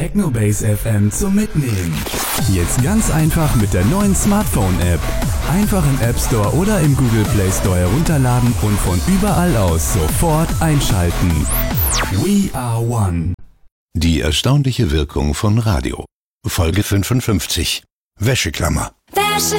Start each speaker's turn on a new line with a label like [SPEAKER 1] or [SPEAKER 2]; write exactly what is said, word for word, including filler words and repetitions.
[SPEAKER 1] Technobase F M zum Mitnehmen. Jetzt ganz einfach mit der neuen Smartphone-App. Einfach im App Store oder im Google Play Store herunterladen und von überall aus sofort einschalten. We are one.
[SPEAKER 2] Die erstaunliche Wirkung von Radio. Folge fünfundfünfzig. Wäscheklammer.
[SPEAKER 3] Wäsche